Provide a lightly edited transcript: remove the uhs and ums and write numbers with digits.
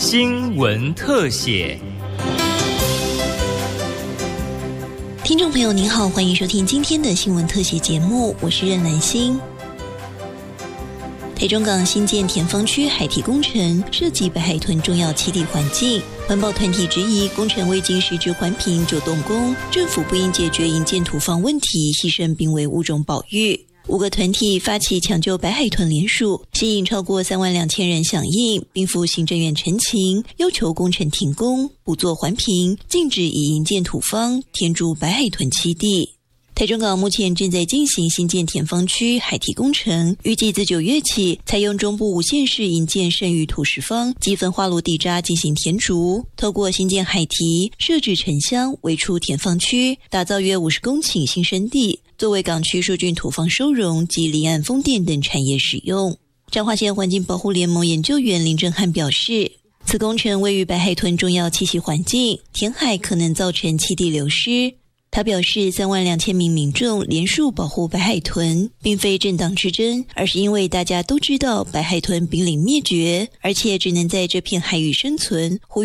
新闻特写。 听众朋友您好，欢迎收听今天的新闻特写节目，我是任兰心。台中港新建田方区海堤工程涉及北海豚重要栖地环境，环保团体质疑工程未经实质环评就动工，政府不应解决营建土方问题，牺牲濒危物种保育。5个团体发起抢救白海豚联署，吸引超过32000人响应，并赴行政院陈情，要求工程停工，不做环评，禁止以营建土方填筑白海豚栖地。台中港目前正在进行新建田方区海堤工程，预计自9月起采用中部5县市营建剩余土石方及焚化炉地渣进行填筑，透过新建海堤设置沉箱围出田方区，打造约50公顷新生地，作为港区疏浚土方收容及离岸风电等产业使用。彰化县环境保护联盟研究员林正汉表示，此工程位于白海豚重要栖息环境，填海可能造成栖地流失。他表示，32000名民众联署保护白海豚，并非政党之争，而是因为大家都知道白海豚濒临灭绝，而且只能在这片海域生存，呼吁